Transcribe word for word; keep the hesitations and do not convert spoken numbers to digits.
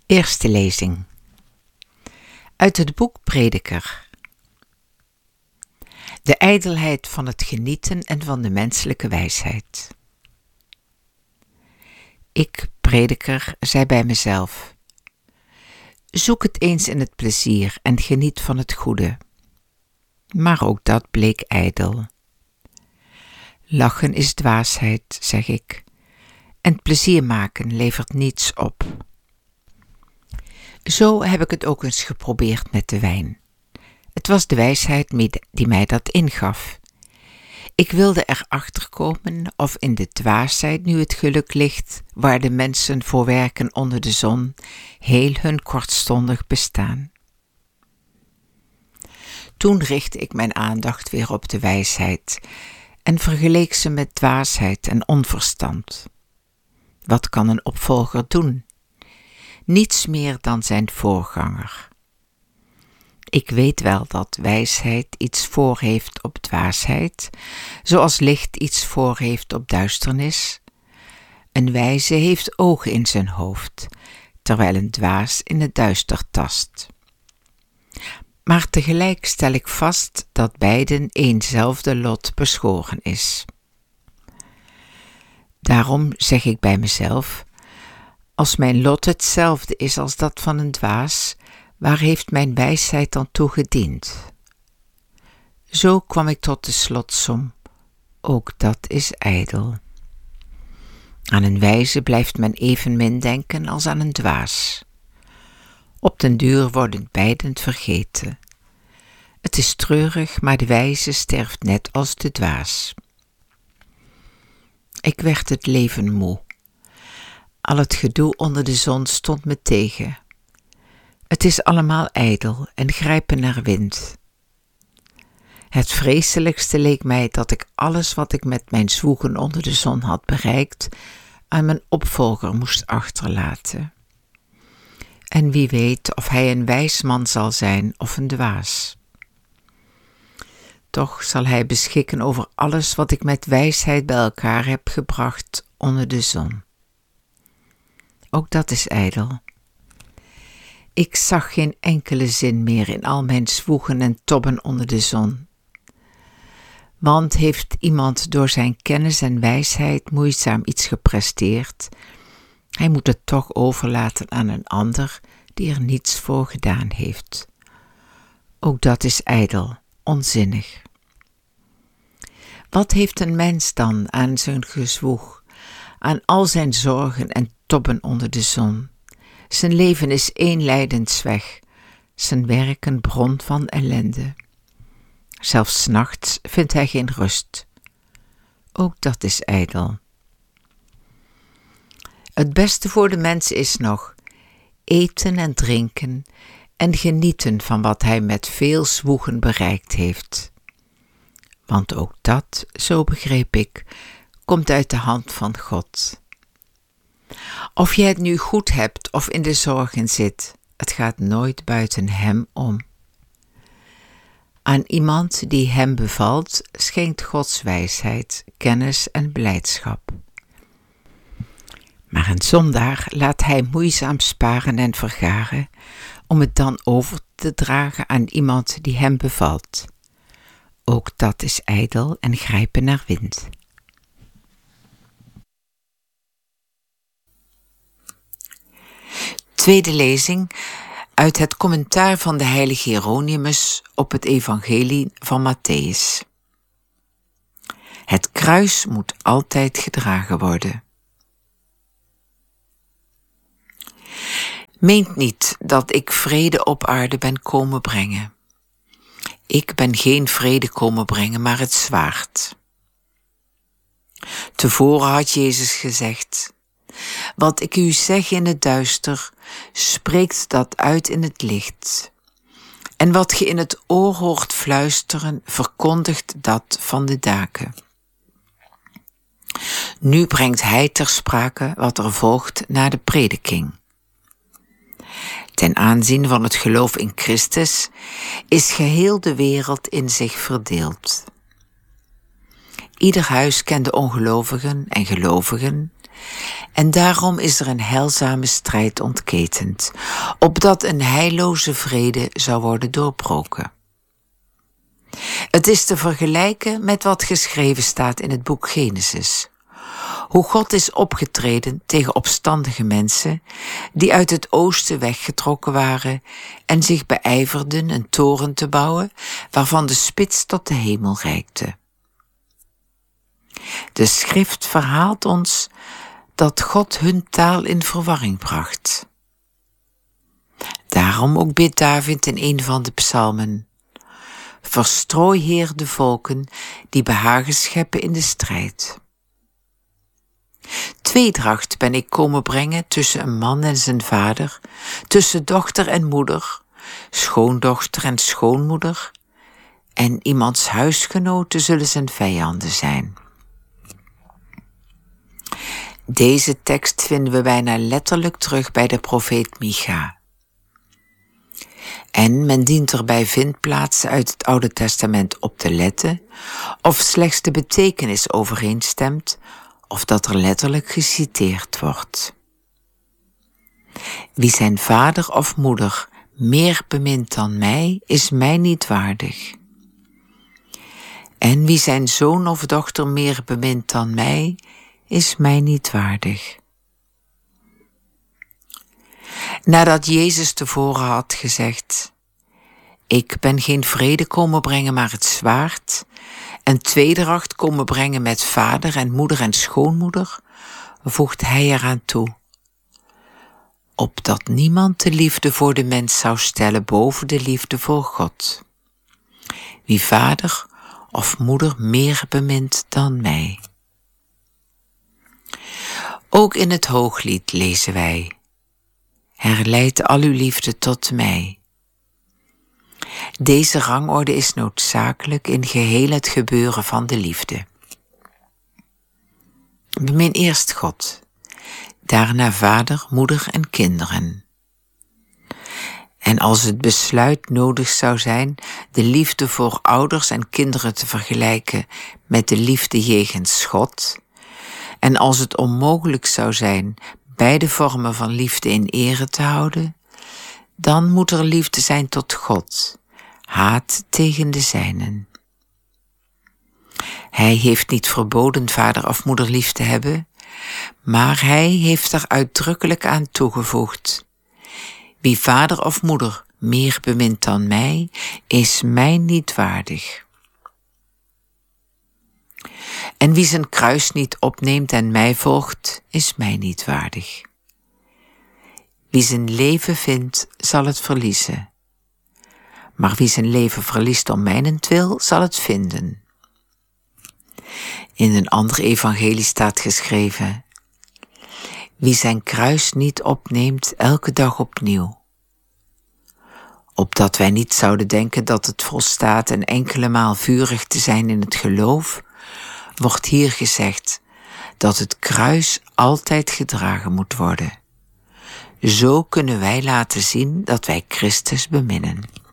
Eerste lezing uit het boek Prediker. De ijdelheid van het genieten en van de menselijke wijsheid. Ik, Prediker, zei bij mezelf: zoek het eens in het plezier en geniet van het goede. Maar ook dat bleek ijdel. Lachen is dwaasheid, zeg ik, en plezier maken levert niets op. Zo heb ik het ook eens geprobeerd met de wijn. Het was de wijsheid die mij dat ingaf. Ik wilde erachter komen of in de dwaasheid nu het geluk ligt, waar de mensen voor werken onder de zon, heel hun kortstondig bestaan. Toen richtte ik mijn aandacht weer op de wijsheid en vergeleek ze met dwaasheid en onverstand. Wat kan een opvolger doen? Niets meer dan zijn voorganger. Ik weet wel dat wijsheid iets voor heeft op dwaasheid, zoals licht iets voor heeft op duisternis. Een wijze heeft ogen in zijn hoofd, terwijl een dwaas in het duister tast. Maar tegelijk stel ik vast dat beiden eenzelfde lot beschoren is. Daarom zeg ik bij mezelf: als mijn lot hetzelfde is als dat van een dwaas, waar heeft mijn wijsheid dan toe gediend? Zo kwam ik tot de slotsom: ook dat is ijdel. Aan een wijze blijft men evenmin denken als aan een dwaas. Op den duur worden beiden vergeten. Het is treurig, maar de wijze sterft net als de dwaas. Ik werd het leven moe. Al het gedoe onder de zon stond me tegen. Het is allemaal ijdel en grijpen naar wind. Het vreselijkste leek mij dat ik alles wat ik met mijn zwoegen onder de zon had bereikt, aan mijn opvolger moest achterlaten. En wie weet of hij een wijs man zal zijn of een dwaas. Toch zal hij beschikken over alles wat ik met wijsheid bij elkaar heb gebracht onder de zon. Ook dat is ijdel. Ik zag geen enkele zin meer in al mijn zwoegen en tobben onder de zon. Want heeft iemand door zijn kennis en wijsheid moeizaam iets gepresteerd, hij moet het toch overlaten aan een ander die er niets voor gedaan heeft. Ook dat is ijdel, onzinnig. Wat heeft een mens dan aan zijn gezwoeg, aan al zijn zorgen en tobben onder de zon? Zijn leven is één lijdensweg, zijn werk een bron van ellende. Zelfs 's nachts vindt hij geen rust. Ook dat is ijdel. Het beste voor de mens is nog eten en drinken en genieten van wat hij met veel zwoegen bereikt heeft. Want ook dat, zo begreep ik, komt uit de hand van God. Of je het nu goed hebt of in de zorgen zit, het gaat nooit buiten hem om. Aan iemand die hem bevalt, schenkt Gods wijsheid, kennis en blijdschap. Maar een zondaar laat hij moeizaam sparen en vergaren, om het dan over te dragen aan iemand die hem bevalt. Ook dat is ijdel en grijpen naar wind. Tweede lezing uit het commentaar van de heilige Hieronymus op het evangelie van Matthäus. Het kruis moet altijd gedragen worden. Meent niet dat ik vrede op aarde ben komen brengen. Ik ben geen vrede komen brengen, maar het zwaard. Tevoren had Jezus gezegd: wat ik u zeg in het duister, spreekt dat uit in het licht. En wat ge in het oor hoort fluisteren, verkondigt dat van de daken. Nu brengt hij ter sprake wat er volgt na de prediking. Ten aanzien van het geloof in Christus is geheel de wereld in zich verdeeld. Ieder huis kent de ongelovigen en gelovigen, En daarom is er een heilzame strijd ontketend, opdat een heilloze vrede zou worden doorbroken. Het is te vergelijken met wat geschreven staat in het boek Genesis. Hoe God is opgetreden tegen opstandige mensen die uit het oosten weggetrokken waren en zich beijverden een toren te bouwen waarvan de spits tot de hemel reikte. De schrift verhaalt ons dat God hun taal in verwarring bracht. Daarom ook bidt David in een van de psalmen: Verstrooi, Heer, de volken die behagen scheppen in de strijd. Tweedracht ben ik komen brengen tussen een man en zijn vader, tussen dochter en moeder, schoondochter en schoonmoeder, en iemands huisgenoten zullen zijn vijanden zijn. Deze tekst vinden we bijna letterlijk terug bij de profeet Micha. En men dient er bij vindplaatsen uit het Oude Testament op te letten of slechts de betekenis overeenstemt of dat er letterlijk geciteerd wordt. Wie zijn vader of moeder meer bemint dan mij, is mij niet waardig. En wie zijn zoon of dochter meer bemint dan mij, is mij niet waardig. Nadat Jezus tevoren had gezegd: Ik ben geen vrede komen brengen, maar het zwaard, en tweedracht komen brengen met vader en moeder en schoonmoeder, voegt hij eraan toe: opdat niemand de liefde voor de mens zou stellen boven de liefde voor God. Wie vader of moeder meer bemint dan mij. Ook in het Hooglied lezen wij: Herleid al uw liefde tot mij. Deze rangorde is noodzakelijk in geheel het gebeuren van de liefde. Bemin eerst God, daarna vader, moeder en kinderen. En als het besluit nodig zou zijn de liefde voor ouders en kinderen te vergelijken met de liefde jegens God, en als het onmogelijk zou zijn beide vormen van liefde in ere te houden, dan moet er liefde zijn tot God, haat tegen de zijnen. Hij heeft niet verboden vader of moeder lief te hebben, maar hij heeft er uitdrukkelijk aan toegevoegd: wie vader of moeder meer bemint dan mij, is mij niet waardig. En wie zijn kruis niet opneemt en mij volgt, is mij niet waardig. Wie zijn leven vindt, zal het verliezen. Maar wie zijn leven verliest om mijnentwil, zal het vinden. In een ander evangelie staat geschreven: wie zijn kruis niet opneemt elke dag opnieuw. Opdat wij niet zouden denken dat het volstaat een enkele maal vurig te zijn in het geloof, wordt hier gezegd dat het kruis altijd gedragen moet worden. Zo kunnen wij laten zien dat wij Christus beminnen.